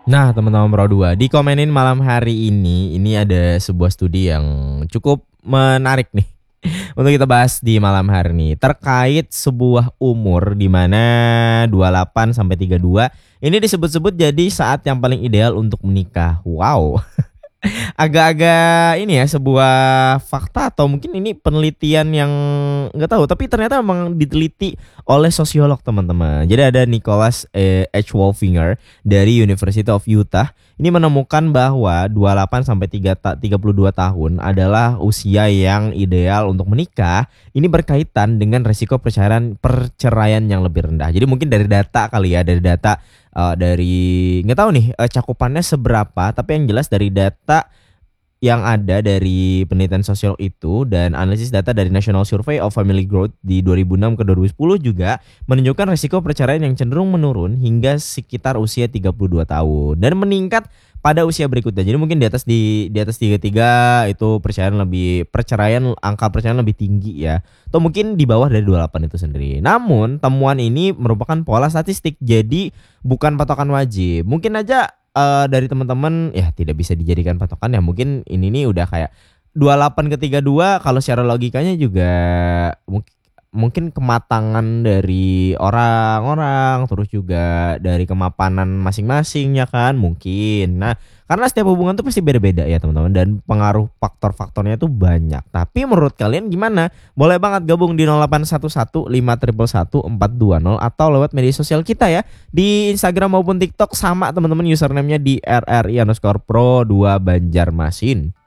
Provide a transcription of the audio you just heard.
Nah, teman-teman Pro 2, dikomenin malam hari ini ada sebuah studi yang cukup menarik nih untuk kita bahas di malam hari ini terkait sebuah umur di mana 28 sampai 32 ini disebut-sebut jadi saat yang paling ideal untuk menikah. Wow. Agak-agak ini ya, sebuah fakta atau mungkin ini penelitian yang nggak tahu, tapi ternyata memang diteliti oleh sosiolog, teman-teman. Jadi ada Nicholas H. Wolfinger dari University of Utah. Ini menemukan bahwa 28 sampai 32 tahun adalah usia yang ideal untuk menikah. Ini berkaitan dengan resiko perceraian yang lebih rendah. Jadi mungkin dari data kali ya, dari data dari nggak tahu nih cakupannya seberapa, tapi yang jelas dari data yang ada dari penelitian sosial itu dan analisis data dari National Survey of Family Growth di 2006 ke 2010 juga menunjukkan risiko perceraian yang cenderung menurun hingga sekitar usia 32 tahun dan meningkat pada usia berikutnya. Jadi mungkin di atas 33 itu angka perceraian lebih tinggi ya. Atau mungkin di bawah dari 28 itu sendiri. Namun temuan ini merupakan pola statistik, jadi bukan patokan wajib. Mungkin aja dari teman-teman ya tidak bisa dijadikan patokan ya, mungkin ini nih udah kayak 28 ke 32 kalau secara logikanya juga mungkin kematangan dari orang-orang terus juga dari kemapanan masing-masing ya kan mungkin. Nah, karena setiap hubungan tuh pasti beda-beda ya teman-teman dan pengaruh faktor-faktornya tuh banyak. Tapi menurut kalian gimana? Boleh banget gabung di 081151111420 atau lewat media sosial kita ya di Instagram maupun TikTok sama teman-teman username-nya di @rri_pro2 Banjarmasin.